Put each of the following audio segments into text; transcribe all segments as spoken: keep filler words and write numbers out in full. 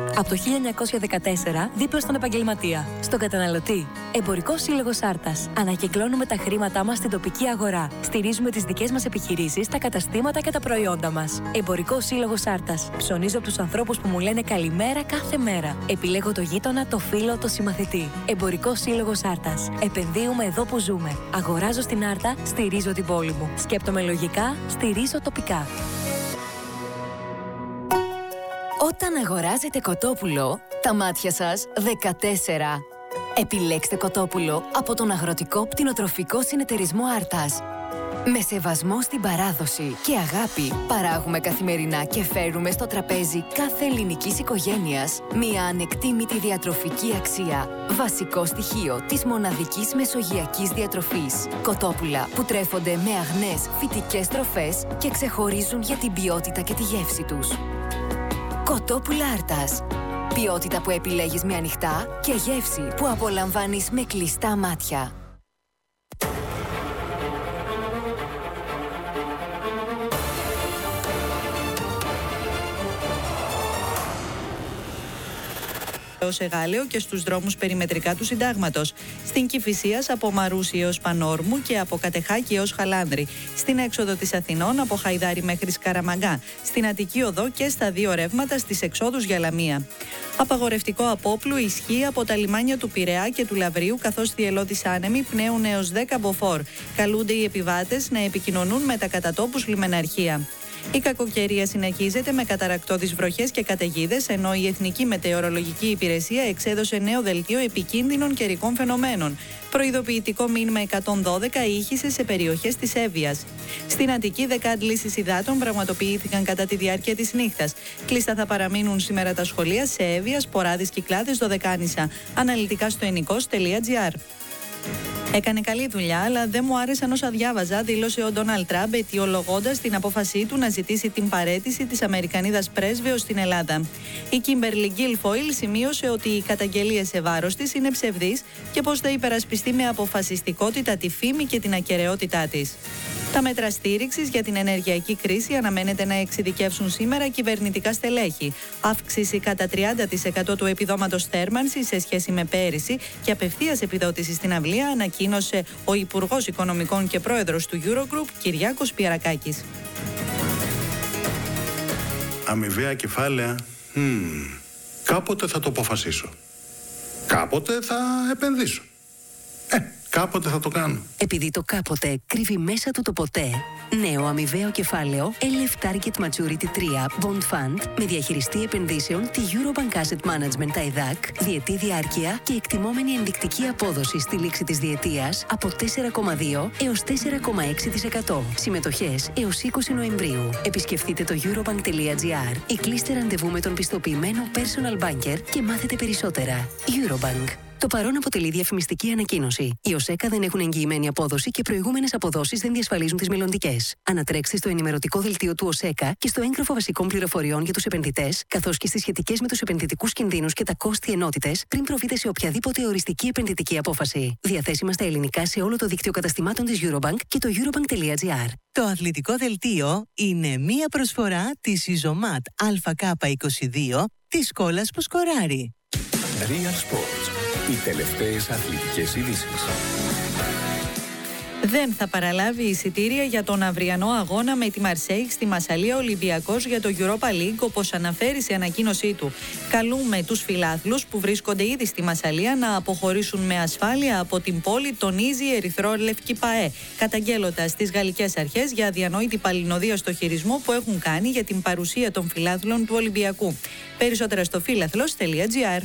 Από το χίλια εννιακόσια δεκατέσσερα δίπλα στον επαγγελματία. Στον καταναλωτή. Εμπορικός Σύλλογος Άρτας. Ανακυκλώνουμε τα χρήματά μας στην τοπική αγορά. Στηρίζουμε τις δικές μας επιχειρήσεις, τα καταστήματα και τα προϊόντα μας. Εμπορικός Σύλλογος Άρτας. Ψωνίζω από τους ανθρώπους που μου λένε καλημέρα κάθε μέρα. Επιλέγω το γείτονα, το φίλο, το συμμαθητή. Εμπορικός Σύλλογος Άρτας. Επενδύουμε εδώ που ζούμε. Αγοράζω στην Άρτα, στηρίζω την πόλη μου. Σκέπτομαι λογικά, στηρίζω τοπικά. Όταν αγοράζετε κοτόπουλο, τα μάτια σας δεκατέσσερα. Επιλέξτε κοτόπουλο από τον Αγροτικό Πτηνοτροφικό Συνεταιρισμό Άρτας. Με σεβασμό στην παράδοση και αγάπη παράγουμε καθημερινά και φέρουμε στο τραπέζι κάθε ελληνικής οικογένειας μια ανεκτήμητη διατροφική αξία. Βασικό στοιχείο της μοναδικής μεσογειακής διατροφής. Κοτόπουλα που τρέφονται με αγνές φυτικές τροφές και ξεχωρίζουν για την ποιότητα και τη γεύση τους. Κοτόπουλα Άρτας. Ποιότητα που επιλέγεις με ανοιχτά και γεύση που απολαμβάνεις με κλειστά μάτια. Ως Εγάλεο και στους δρόμους περιμετρικά του Συντάγματος. Στην Κηφισίας από Μαρούσι έως Πανόρμου και από Κατεχάκη έως Χαλάνδρη. Στην έξοδο της Αθηνών από Χαϊδάρη μέχρι Σκαραμαγκά. Στην Αττική Οδό και στα δύο ρεύματα στις εξόδους για Λαμία. Απαγορευτικό απόπλου ισχύει από τα λιμάνια του Πειραιά και του Λαβρίου, καθώς στη Ελώδης άνεμοι πνέουν έως δέκα μποφόρ. Καλούνται οι επιβάτες να επικοινωνούν με τα κατατόπους λιμεναρχεία. Η κακοκαιρία συνεχίζεται με καταρρακτώδεις βροχές και καταιγίδες, ενώ η Εθνική Μετεωρολογική Υπηρεσία εξέδωσε νέο δελτίο επικίνδυνων καιρικών φαινομένων. Προειδοποιητικό μήνυμα εκατόν δώδεκα ήχησε σε περιοχές της Εύβοιας. Στην Αττική, δέκα αντλήσεις υδάτων πραγματοποιήθηκαν κατά τη διάρκεια της νύχτας. Κλειστά θα παραμείνουν σήμερα τα σχολεία σε Εύβοια, Σποράδης, Κυκλάδες, Δωδεκάνησα. Αναλυτικά στο ενικός τελεία τζι άρ. Έκανε καλή δουλειά, αλλά δεν μου άρεσαν όσα διάβαζα, δήλωσε ο Ντόναλντ Τραμπ, αιτιολογώντας την απόφασή του να ζητήσει την παραίτηση της Αμερικανίδας πρέσβεως στην Ελλάδα. Η Κίμπερλι Γκίλφοιλ σημείωσε ότι οι καταγγελίες σε βάρος της είναι ψευδείς και πως θα υπερασπιστεί με αποφασιστικότητα τη φήμη και την ακεραιότητά της. Τα μέτρα στήριξης για την ενεργειακή κρίση αναμένεται να εξειδικεύσουν σήμερα κυβερνητικά στελέχη. Αύξηση κατά τριάντα τοις εκατό του επιδόματος θέρμανσης σε σχέση με πέρυσι και απευθείας επιδότηση στην αυλία, ανακοίνωσε ο Υπουργός Οικονομικών και Πρόεδρος του Eurogroup, Κυριάκος Πιερακάκης. Αμοιβαία κεφάλαια. Hmm. Κάποτε θα το αποφασίσω. Κάποτε θα επενδύσω. Ε, κάποτε θα το κάνω. Επειδή το κάποτε κρύβει μέσα του το ποτέ, νέο αμοιβαίο κεφάλαιο ελ εφ Target Maturity τρία Bond Fund με διαχειριστή επενδύσεων τη Eurobank Asset Management τα ΕΔΑΚ, διετή διάρκεια και εκτιμόμενη ενδεικτική απόδοση στη λήξη της διετίας από τέσσερα κόμμα δύο έως τέσσερα κόμμα έξι τοις εκατό. Συμμετοχές έως είκοσι Νοεμβρίου. Επισκεφτείτε το eurobank τελεία τζι άρ ή κλείστε ραντεβού με τον πιστοποιημένο personal banker και μάθετε περισσότερα. Eurobank. Το παρόν αποτελεί διαφημιστική ανακοίνωση. Οι ΟΣΕΚΑ δεν έχουν εγγυημένη απόδοση και προηγούμενες αποδόσεις δεν διασφαλίζουν τις μελλοντικές. Ανατρέξτε στο ενημερωτικό δελτίο του ΟΣΕΚΑ και στο έγγραφο βασικών πληροφοριών για τους επενδυτές, καθώς και στις σχετικές με τους επενδυτικούς κινδύνους και τα κόστη ενότητες, πριν προβείτε σε οποιαδήποτε οριστική επενδυτική απόφαση. Διαθέσιμα στα ελληνικά σε όλο το δίκτυο καταστημάτων της Eurobank και το eurobank τελεία τζι άρ. Το αθλητικό δελτίο είναι μία προσφορά της Ιζωμάτ Α Κ είκοσι δύο της κόλλας που σκοράρει. Real Sports. Οι τελευταίες αθλητικές ειδήσεις. Δεν θα παραλάβει εισιτήρια για τον αυριανό αγώνα με τη Μαρσέιγ στη Μασσαλία Ολυμπιακός για το Europa League, όπως αναφέρει σε ανακοίνωσή του. Καλούμε τους φιλάθλους που βρίσκονται ήδη στη Μασσαλία να αποχωρήσουν με ασφάλεια από την πόλη, τονίζει η ερυθρόλευκη ΠΑΕ, καταγγέλλοντας τις γαλλικές αρχές για αδιανόητη παλινοδία στο χειρισμό που έχουν κάνει για την παρουσία των φιλάθλων του Ολυμπιακού. Περισσότερα στο φίλαθλος τελεία τζι άρ.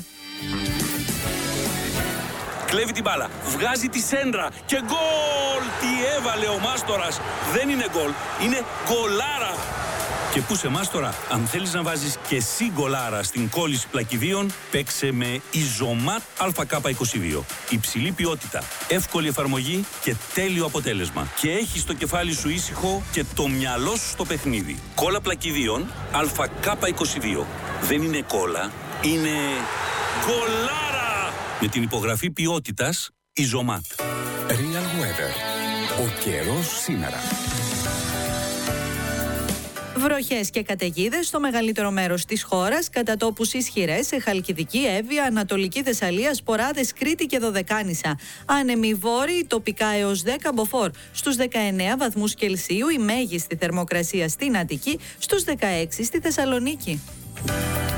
Κλέβει την μπάλα, βγάζει τη σέντρα και γκολ! Τι έβαλε ο Μάστορας! Δεν είναι γκολ, είναι γκολάρα! Και πού σε Μάστορα, αν θέλεις να βάζεις και εσύ γκολάρα στην κόλληση πλακιδίων, παίξε με Ιζωμάτ Α Κ είκοσι δύο. Υψηλή ποιότητα, εύκολη εφαρμογή και τέλειο αποτέλεσμα. Και έχεις το κεφάλι σου ήσυχο και το μυαλό σου στο παιχνίδι. Κόλλα πλακιδίων Α Κ είκοσι δύο. Δεν είναι κόλλα, είναι γκολάρα! Με την υπογραφή ποιότητας Ιζωμάτ. Real Weather. Ο καιρός σήμερα. Βροχές και καταιγίδες στο μεγαλύτερο μέρος της χώρας, κατά τόπους ισχυρές σε Χαλκιδική, Εύβοια, Ανατολική Θεσσαλία, Σποράδες, Κρήτη και Δωδεκάνησα. Άνεμοι βόρειοι, τοπικά έως δέκα μποφόρ. Στους δεκαεννέα βαθμούς Κελσίου η μέγιστη θερμοκρασία στην Αττική, στους δεκαέξι στη Θεσσαλονίκη.